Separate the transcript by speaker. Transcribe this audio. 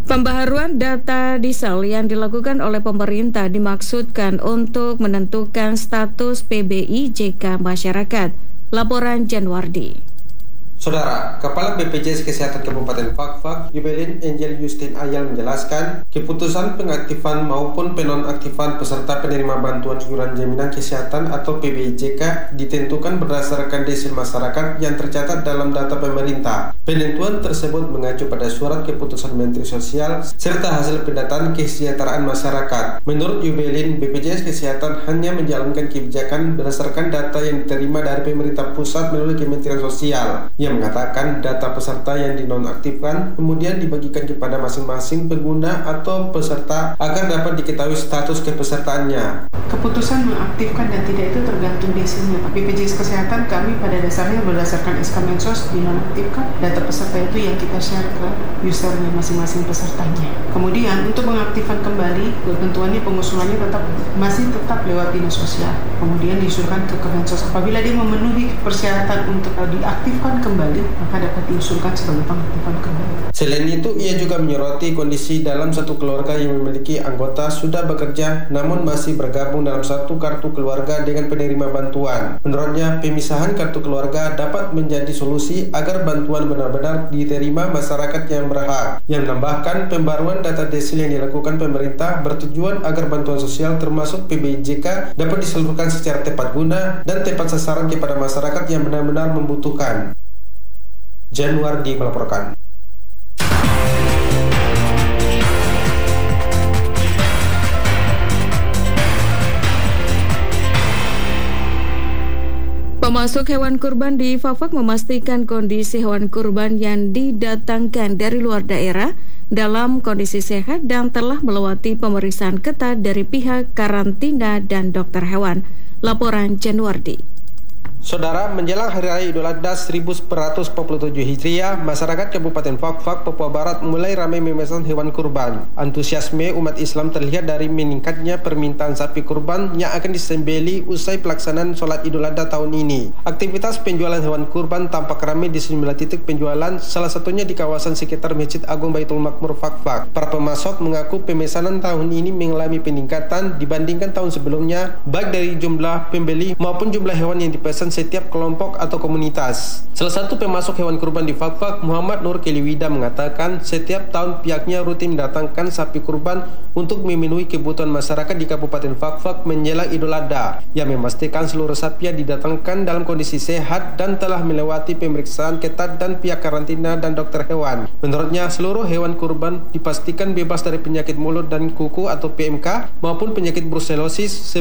Speaker 1: Pembaharuan data diesel yang dilakukan oleh pemerintah dimaksudkan untuk menentukan status PBI JK masyarakat. Laporan Januardi.
Speaker 2: Saudara, Kepala BPJS Kesehatan Kabupaten Fakfak, Yubelin Angel Justin Ayal menjelaskan, keputusan pengaktifan maupun penonaktifan peserta penerima bantuan iuran jaminan kesehatan atau PBIJK ditentukan berdasarkan desil masyarakat yang tercatat dalam data pemerintah. Penentuan tersebut mengacu pada surat keputusan Menteri Sosial serta hasil pendataan kesejahteraan masyarakat. Menurut Yubelin, BPJS Kesehatan hanya menjalankan kebijakan berdasarkan data yang diterima dari pemerintah pusat melalui Kementerian Sosial. Yang mengatakan data peserta yang dinonaktifkan kemudian dibagikan kepada masing-masing pengguna atau peserta agar dapat diketahui status kepesertaannya.
Speaker 3: Keputusan mengaktifkan dan tidak itu tergantung desilnya. BPJS Kesehatan kami pada dasarnya berdasarkan SK Mensos dinonaktifkan, data peserta itu yang kita share ke usernya masing-masing pesertanya. Kemudian untuk mengaktifkan kembali, ketentuannya pengusulannya masih tetap lewat Dinas Sosial. Kemudian diusulkan ke Kemensos. Apabila dia memenuhi persyaratan untuk diaktifkan kembali, maka dapat diusulkan sebagai pengaktifan kembali.
Speaker 2: Selain itu, ia juga menyoroti kondisi dalam satu keluarga yang memiliki anggota sudah bekerja namun masih bergabung dalam satu kartu keluarga dengan penerima bantuan. Menurutnya, pemisahan kartu keluarga dapat menjadi solusi agar bantuan benar-benar diterima masyarakat yang berhak. Yang menambahkan, pembaruan data desil yang dilakukan pemerintah bertujuan agar bantuan sosial termasuk PBIJK dapat disalurkan secara tepat guna dan tepat sasaran kepada masyarakat yang benar-benar membutuhkan. Januardi melaporkan.
Speaker 1: Pemasok hewan kurban di Fakfak memastikan kondisi hewan kurban yang didatangkan dari luar daerah dalam kondisi sehat dan telah melewati pemeriksaan ketat dari pihak karantina dan dokter hewan. Laporan Januardi.
Speaker 2: Saudara, menjelang Hari Raya Idul Adha 1447 Hijriah, masyarakat Kabupaten Fakfak, Papua Barat mulai ramai memesan hewan kurban. Antusiasme umat Islam terlihat dari meningkatnya permintaan sapi kurban yang akan disembelih usai pelaksanaan sholat Idul Adha tahun ini. Aktivitas penjualan hewan kurban tampak ramai di sejumlah titik penjualan, salah satunya di kawasan sekitar Masjid Agung Baitul Makmur Fakfak. Para pemasok mengaku pemesanan tahun ini mengalami peningkatan dibandingkan tahun sebelumnya, baik dari jumlah pembeli maupun jumlah hewan yang dipesan setiap kelompok atau komunitas. Salah satu pemasok hewan kurban di Fakfak, Muhammad Nur Keliwida, mengatakan setiap tahun pihaknya rutin mendatangkan sapi kurban untuk memenuhi kebutuhan masyarakat di Kabupaten Fakfak menjelang Idul Adha, yang memastikan seluruh sapi yang didatangkan dalam kondisi sehat dan telah melewati pemeriksaan ketat dan pihak karantina dan dokter hewan. Menurutnya, seluruh hewan kurban dipastikan bebas dari penyakit mulut dan kuku atau PMK maupun penyakit brusellosis